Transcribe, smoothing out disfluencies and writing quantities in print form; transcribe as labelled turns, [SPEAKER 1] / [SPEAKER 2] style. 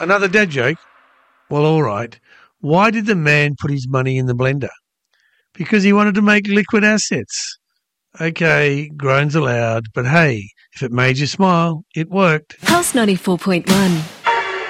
[SPEAKER 1] Another dad joke? Well, all right. Why did the man put his money in the blender? Because he wanted to make liquid assets. Okay, groans allowed, but hey, if it made you smile, it worked.
[SPEAKER 2] Pulse 94.1.